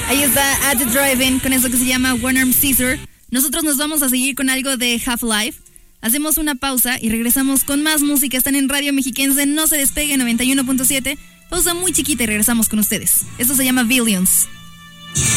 Ahí está At the Drive-In con eso que se llama One Arm Scissor. Nosotros nos vamos a seguir con algo de Half-Life. Hacemos una pausa y regresamos con más música. Están en Radio Mexiquense, no se despegue, 91.7. Pausa muy chiquita y regresamos con ustedes. Esto se llama Billions.